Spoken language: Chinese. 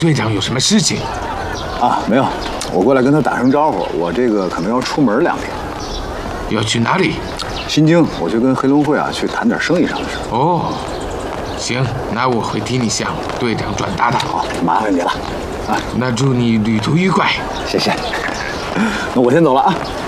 队长有什么事情？ 啊，没有，我过来跟他打声招呼。我这个可能要出门2天。 要去哪里？ 新京，我去跟黑龙会去谈点生意上的事。 哦，行，那我会替你向队长转达的。 好，麻烦你了。啊， 那祝你旅途愉快。 谢谢。那我先走了啊。